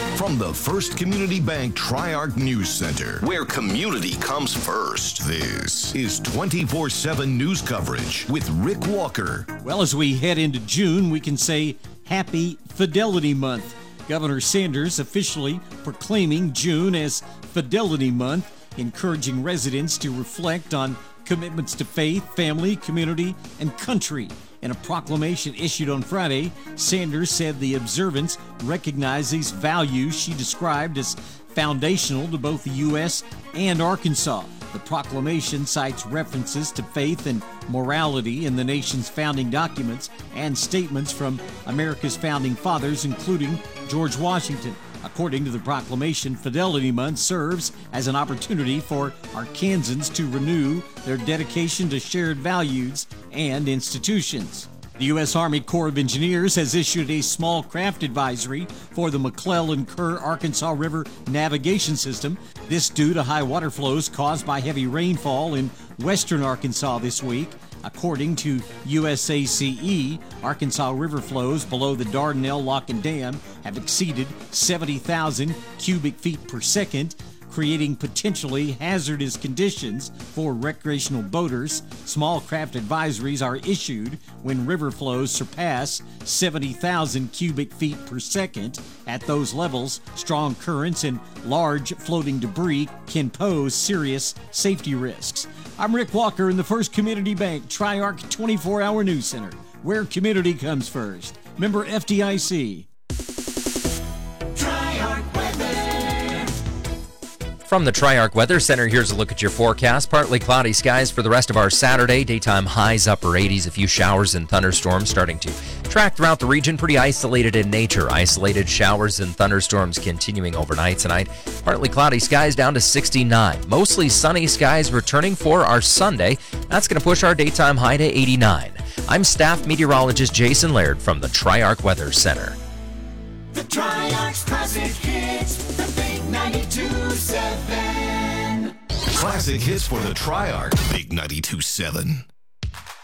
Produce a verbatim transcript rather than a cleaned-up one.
From the First Community Bank Tri-Arc News Center, where community comes first, this is twenty-four seven news coverage with Rick Walker. Well, as we head into June, we can say Happy Fidelity Month. Governor Sanders officially proclaiming June as Fidelity Month, encouraging residents to reflect on commitments to faith, family, community, and country. In a proclamation issued on Friday, Sanders said the observance recognizes values she described as foundational to both the U S and Arkansas. The proclamation cites references to faith and morality in the nation's founding documents and statements from America's founding fathers, including George Washington. According to the proclamation, Fidelity Month serves as an opportunity for Arkansans to renew their dedication to shared values and institutions. The U S Army Corps of Engineers has issued a small craft advisory for the McClellan-Kerr Arkansas River navigation system. This due to high water flows caused by heavy rainfall in western Arkansas this week. According to U S A C E, Arkansas River flows below the Dardanelle Lock and Dam have exceeded seventy thousand cubic feet per second, creating potentially hazardous conditions for recreational boaters. Small craft advisories are issued when river flows surpass seventy thousand cubic feet per second. At those levels, strong currents and large floating debris can pose serious safety risks. I'm Rick Walker in the First Community Bank Tri-Arc twenty-four hour News Center, where community comes first. Member F D I C. From the Tri-Arc Weather Center, here's a look at your forecast. Partly cloudy skies for the rest of our Saturday. Daytime highs upper eighties. A few showers and thunderstorms starting to track throughout the region. Pretty isolated in nature. Isolated showers and thunderstorms continuing overnight tonight. Partly cloudy skies down to sixty-nine. Mostly sunny skies returning for our Sunday. That's going to push our daytime high to eighty-nine. I'm staff meteorologist Jason Laird from the Tri-Arc Weather Center. The Tri-Arc's classic hits, the big ninety-two seven. Classic hits for the Tri-Arc Big ninety-two seven.